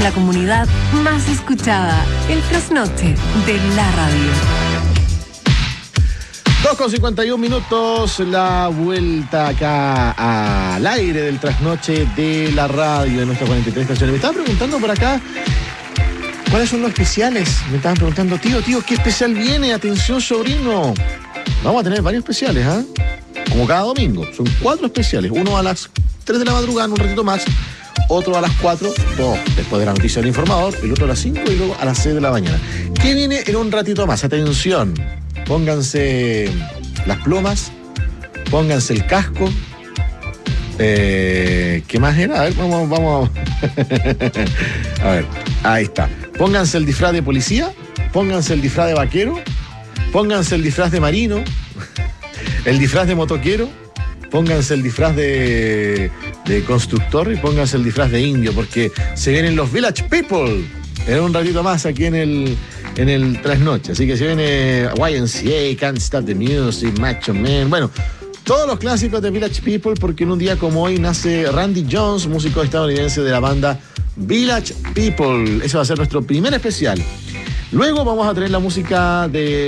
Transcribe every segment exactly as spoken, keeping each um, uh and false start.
la comunidad más escuchada, el trasnoche de la radio. dos con cincuenta y un minutos, la vuelta acá al aire del trasnoche de la radio de nuestras cuarenta y tres estaciones. Me estaban preguntando por acá, ¿cuáles son los especiales? Me estaban preguntando, tío, tío, ¿qué especial viene? Atención, sobrino. Vamos a tener varios especiales, ¿ah? ¿eh? Como cada domingo. Son cuatro especiales. Uno a las tres de la madrugada, un ratito más. Otro a las cuatro, dos después de la noticia del informador. El otro a las cinco y luego a las seis de la mañana. ¿Qué viene en un ratito más? Atención. Pónganse las plumas, pónganse el casco. Eh, ¿Qué más era? A ver, vamos, vamos. A ver, ahí está. Pónganse el disfraz de policía, pónganse el disfraz de vaquero, pónganse el disfraz de marino, el disfraz de motoquero, pónganse el disfraz de, de constructor y pónganse el disfraz de indio, porque se vienen los Village People en un ratito más aquí en el... en el trasnoche, así que se viene Y M C A, Can't Stop the Music, Macho Man, bueno, todos los clásicos de Village People, porque en un día como hoy nace Randy Jones, músico estadounidense de la banda Village People. Ese va a ser nuestro primer especial. Luego vamos a tener la música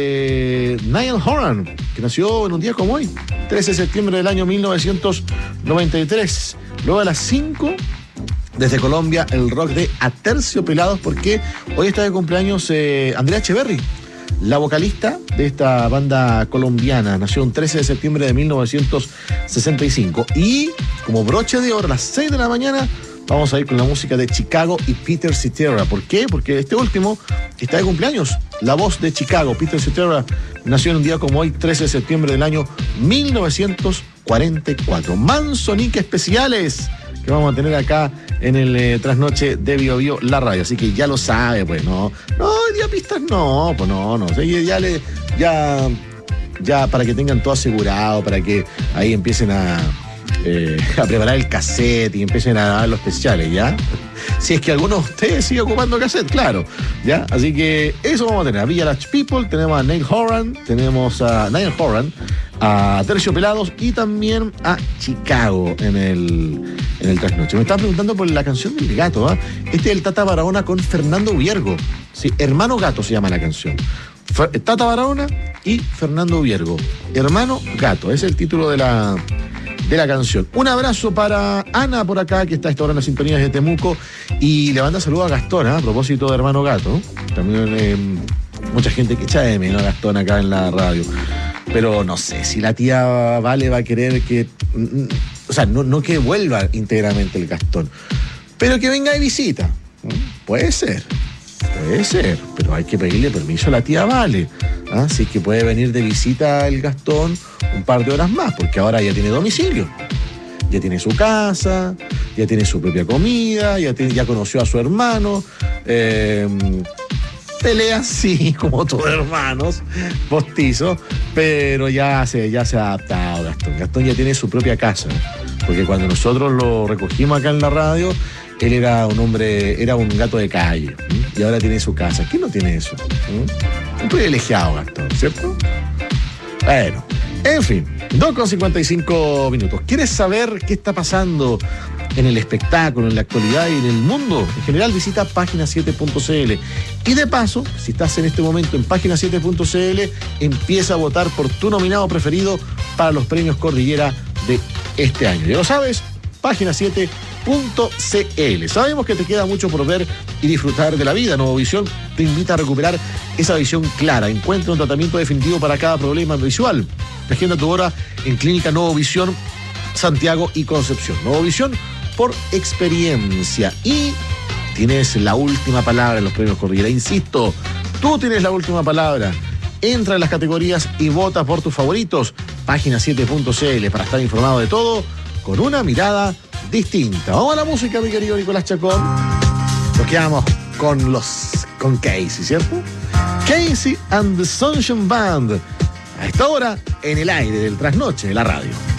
de Niall Horan, que nació en un día como hoy, trece de septiembre del año mil novecientos noventa y tres. Luego a las cinco... desde Colombia, el rock de Aterciopelados, porque hoy está de cumpleaños eh, Andrea Echeverry, la vocalista de esta banda colombiana. Nació el trece de septiembre de mil novecientos sesenta y cinco. Y como broche de oro, a las seis de la mañana, vamos a ir con la música de Chicago y Peter Cetera. ¿Por qué? Porque este último está de cumpleaños. La voz de Chicago, Peter Cetera, nació en un día como hoy, trece de septiembre del año mil novecientos cuarenta y cuatro. Manzonique especiales que vamos a tener acá en el eh, trasnoche de Bio Bio, la radio. Así que ya lo sabe, pues, no. No, hoy día pistas no, pues no, no. O sea, ya le, ya, ya para que tengan todo asegurado, para que ahí empiecen a, eh, a preparar el cassette y empiecen a dar los especiales, ¿ya? Si es que alguno de ustedes sigue ocupando cassette, claro, ¿ya? Así que eso vamos a tener. A Village People, tenemos a Niall Horan, tenemos a Niall Horan, a Terciopelados y también a Chicago en el, en el trasnoche. Me estaban preguntando por la canción del gato, ¿eh? Este es el Tata Barahona con Fernando Viergo. Sí, Hermano Gato se llama la canción. Fer, Tata Barahona y Fernando Viergo. Hermano Gato, ese es el título de la, de la canción. Un abrazo para Ana por acá, que está a esta hora en las sintonías de Temuco, y le manda saludos a Gastón, ¿eh? A propósito de Hermano Gato. También eh, mucha gente que echa de menos a Gastón acá en la radio. Pero no sé si la tía Vale va a querer que... O sea, no, no que vuelva íntegramente el Gastón, pero que venga de visita. Puede ser, puede ser, pero hay que pedirle permiso a la tía Vale. ¿Ah? Si es que puede venir de visita el Gastón un par de horas más, porque ahora ya tiene domicilio. Ya tiene su casa, ya tiene su propia comida, ya, tiene, ya conoció a su hermano. Eh... Pelea sí, como todos hermanos, postizos, pero ya se, ya se ha adaptado Gastón. Gastón ya tiene su propia casa, porque cuando nosotros lo recogimos acá en la radio, él era un hombre, era un gato de calle, ¿sí? Y ahora tiene su casa. ¿Quién no tiene eso? ¿Sí? Un privilegiado Gastón, ¿cierto? Bueno, en fin, dos con cincuenta y cinco minutos. ¿Quieres saber qué está pasando en el espectáculo, en la actualidad y en el mundo en general? Visita página siete punto c l. Y de paso, si estás en este momento en página siete punto c l, empieza a votar por tu nominado preferido para los premios Cordillera de este año. Ya lo sabes, página siete punto c l. Sabemos que te queda mucho por ver y disfrutar de la vida. Novovisión te invita a recuperar esa visión clara. Encuentra un tratamiento definitivo para cada problema visual. Agenda tu hora en Clínica Novovisión Santiago y Concepción. Novovisión por experiencia. Y tienes la última palabra en los premios Cordillera. Insisto, tú tienes la última palabra. Entra en las categorías y vota por tus favoritos. Página siete punto c l para estar informado de todo con una mirada distinta. Vamos a la música, mi querido Nicolás Chacón. Nos quedamos con los con Casey, ¿cierto? Casey and the Sunshine Band. A esta hora, en el aire del trasnoche de la radio.